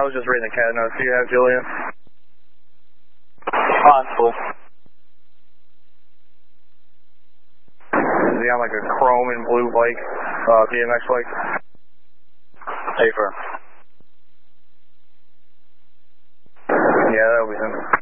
was just reading the CAD notes. Do you have Julian? Possible. Is he on like a chrome and blue bike, BMX bike? Safer. Yeah, that'll be him.